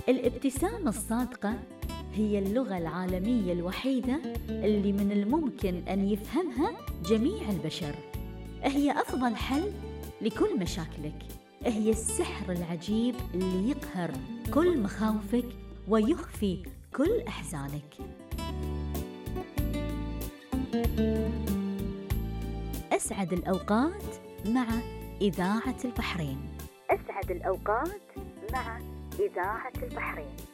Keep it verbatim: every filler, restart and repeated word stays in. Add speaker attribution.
Speaker 1: الابتسامة الصادقة هي اللغة العالمية الوحيدة اللي من الممكن أن يفهمها جميع البشر. هي أفضل حل لكل مشاكلك، هي السحر العجيب اللي يقهر كل مخاوفك ويخفي كل أحزانك. أسعد الأوقات مع إذاعة البحرين.
Speaker 2: أسعد الأوقات مع إذاعة البحرين.